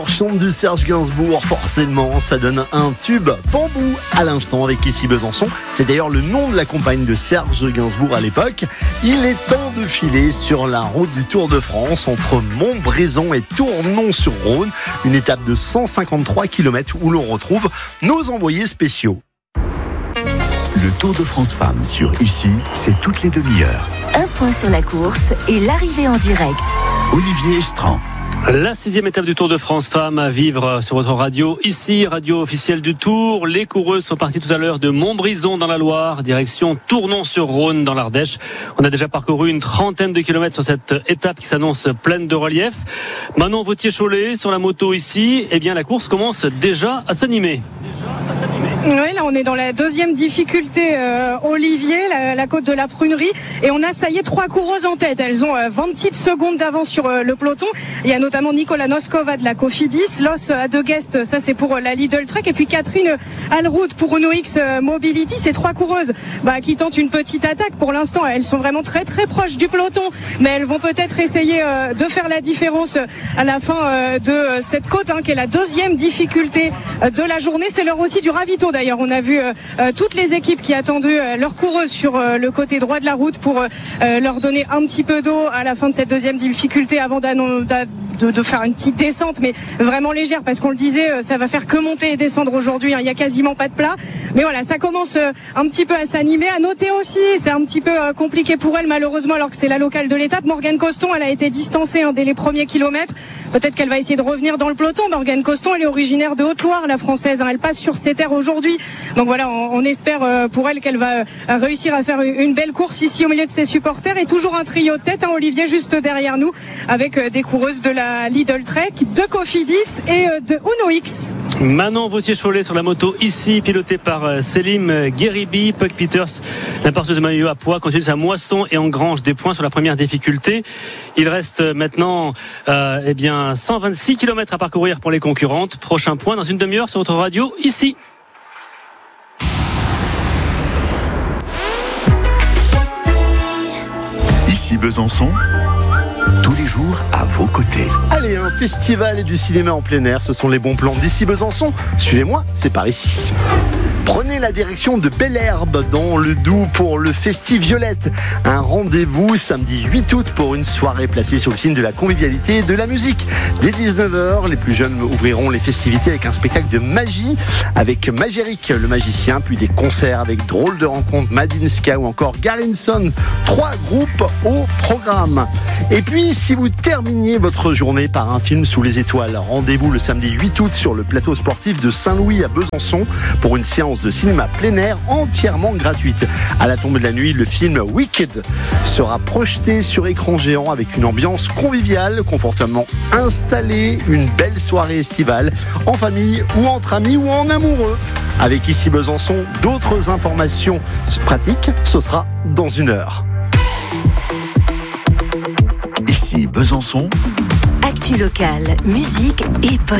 Chante du Serge Gainsbourg, forcément, ça donne un tube bambou à l'instant avec Ici Besançon. C'est d'ailleurs le nom de la compagne de Serge Gainsbourg à l'époque. Il est temps de filer sur la route du Tour de France entre Montbrison et Tournon-sur-Rhône, une étape de 153 km où l'on retrouve nos envoyés spéciaux. Le Tour de France Femmes sur Ici, c'est toutes les demi-heures. Un point sur la course et l'arrivée en direct. Olivier Estran. La 6e étape du Tour de France Femmes à vivre sur votre radio. Ici, radio officielle du Tour. Les coureuses sont parties tout à l'heure de Montbrison dans la Loire, direction Tournon-sur-Rhône dans l'Ardèche. On a déjà parcouru une trentaine de kilomètres sur cette étape qui s'annonce pleine de relief. Manon Vauthier-Cholet sur la moto ici. Eh bien, la course commence déjà à s'animer. Oui, là on est dans la deuxième difficulté, Olivier, la côte de la Prunerie, et on a ça y est 3 coureuses en tête. Elles ont 20 petites secondes d'avance sur le peloton. Il y a notamment Nicola Noskova de la Cofidis, Los Adeguest, ça c'est pour la Lidl Trek, et puis Catherine Alrout pour Uno X Mobility. Ces 3 coureuses qui tentent une petite attaque. Pour l'instant, elles sont vraiment très très proches du peloton, mais elles vont peut-être essayer de faire la différence à la fin de cette côte, qui est la deuxième difficulté de la journée. C'est l'heure aussi du ravito. D'ailleurs, on a vu toutes les équipes qui attendaient leurs coureuses sur le côté droit de la route pour leur donner un petit peu d'eau à la fin de cette deuxième difficulté avant de faire une petite descente, mais vraiment légère, parce qu'on le disait, ça va faire que monter et descendre aujourd'hui. Il y a quasiment pas de plat. Mais voilà, ça commence un petit peu à s'animer. À noter aussi, c'est un petit peu compliqué pour elle, malheureusement, alors que c'est la locale de l'étape. Morgane Coston, elle a été distancée dès les premiers kilomètres. Peut-être qu'elle va essayer de revenir dans le peloton. Morgane Coston, elle est originaire de Haute-Loire, la française. Elle passe sur ses terres aujourd'hui. Donc voilà, on espère pour elle qu'elle va réussir à faire une belle course ici au milieu de ses supporters. Et toujours un trio de tête, Olivier, juste derrière nous, avec des coureuses de la Lidl Trek, de Cofidis et de Uno X. Manon Vauthier-Cholet sur la moto ici, pilotée par Selim Gueribi. Puck Peters, la porteuse de maillot à poids, continue sa moisson et engrange des points sur la première difficulté. Il reste maintenant 126 km à parcourir pour les concurrentes. Prochain point dans une demi-heure sur votre radio ici. Ici Besançon, tous les jours à vos côtés. Allez, un festival et du cinéma en plein air, ce sont les bons plans d'Ici Besançon. Suivez-moi, c'est par ici. Prenez la direction de Belle-Herbe dans le Doubs pour le Festi-Violette. Un rendez-vous samedi 8 août pour une soirée placée sur le signe de la convivialité et de la musique. Dès 19h, les plus jeunes ouvriront les festivités avec un spectacle de magie avec Magéric, le magicien, puis des concerts avec Drôle de rencontre, Madinska ou encore Garinson. 3 groupes au programme. Et puis, si vous terminiez votre journée par un film sous les étoiles, rendez-vous le samedi 8 août sur le plateau sportif de Saint-Louis à Besançon pour une séance de cinéma plein air entièrement gratuite. À la tombée de la nuit, le film Wicked sera projeté sur écran géant avec une ambiance conviviale, confortablement installée, une belle soirée estivale, en famille ou entre amis ou en amoureux. Avec Ici Besançon, d'autres informations pratiques, ce sera dans une heure. Ici Besançon. Actu locale, musique et podcast.